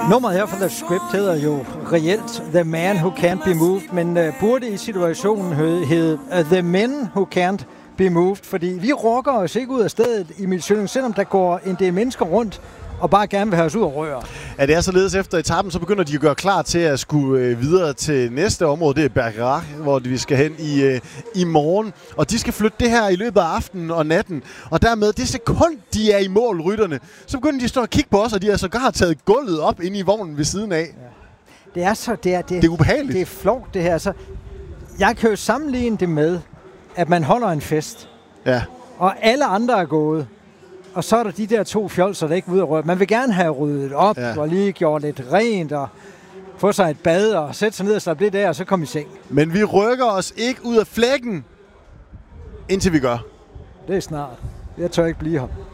Nummeret her fra The Script hedder jo reelt The Man Who Can't Be Moved, men burde i situationen hedde The Men Who Can't Be Moved, fordi vi rokker os ikke ud af stedet i Milsøen, selvom der går en del mennesker rundt og bare gerne vil have os ud og røre. Ja, det er således efter etappen, så begynder de at gøre klar til at skulle videre til næste område. Det er Bergerac, hvor vi skal hen i morgen. Og de skal flytte det her i løbet af aftenen og natten. Og dermed, det sekund, de er i mål, rytterne, så begynder de at stå og kigge på os, og de har sågar taget gulvet op inde i vognen ved siden af. Ja. Det er ubehageligt. Det er flovt, det her. Altså, jeg kan jo sammenligne det med, at man holder en fest. Ja. Og alle andre er gået. Og så er der de der to fjolser, der ikke er ude at røre. Man vil gerne have ryddet op og lige gjort lidt rent og få sig et bad og sætte sig ned og slappe lidt af, og så komme i seng. Men vi rykker os ikke ud af flækken, indtil vi gør. Det er snart. Jeg tør ikke blive her.